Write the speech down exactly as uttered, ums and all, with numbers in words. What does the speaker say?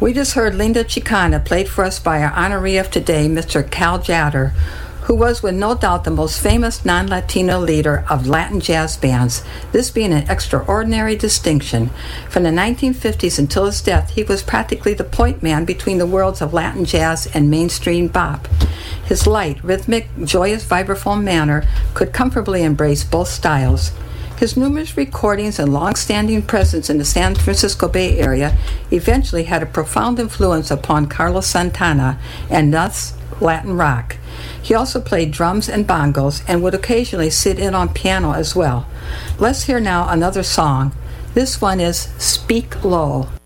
We just heard Linda Chicana, played for us by our honoree of today, Mister Cal Tjader, who was with no doubt the most famous non-Latino leader of Latin jazz bands, this being an extraordinary distinction. From the nineteen fifties until his death, he was practically the point man between the worlds of Latin jazz and mainstream bop. His light, rhythmic, joyous vibraphone manner could comfortably embrace both styles. His numerous recordings and long-standing presence in the San Francisco Bay Area eventually had a profound influence upon Carlos Santana and thus Latin rock. He also played drums and bongos and would occasionally sit in on piano as well. Let's hear now another song. This one is Speak Low.